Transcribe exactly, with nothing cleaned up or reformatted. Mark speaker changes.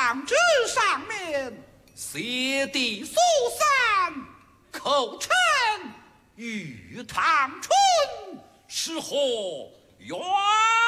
Speaker 1: 榜纸上面写的苏三口称玉堂春是何缘？